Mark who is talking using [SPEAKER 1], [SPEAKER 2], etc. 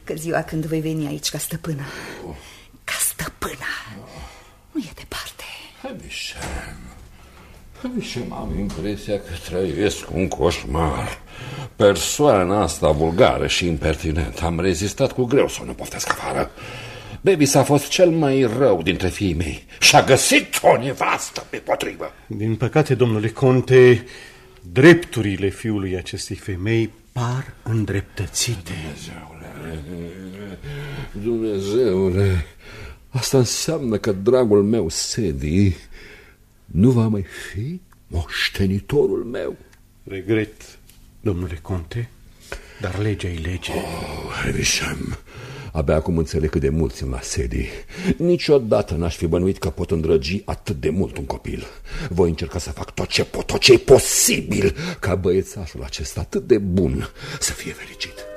[SPEAKER 1] că ziua când voi veni aici ca stăpână, nu e departe.
[SPEAKER 2] Habișem, am impresia că trăiesc un coșmar. Persoana asta vulgară și impertinentă, am rezistat cu greu să o nu poftesc afară. Baby s-a fost cel mai rău dintre fiii mei și-a găsit o nevastă pe potrivă.
[SPEAKER 3] Din păcate, domnule conte, drepturile fiului acestei femei par îndreptățite.
[SPEAKER 2] Dumnezeule, asta înseamnă că dragul meu Sedi nu va mai fi moștenitorul meu.
[SPEAKER 3] Regret, domnule conte, dar legea e lege.
[SPEAKER 2] Havisham, abia acum înțeleg cât de mult țin la Sedi. Niciodată n-aș fi bănuit că pot îndrăgi atât de mult un copil. Voi încerca să fac tot ce pot, tot ce e posibil ca băiețașul acesta atât de bun să fie fericit.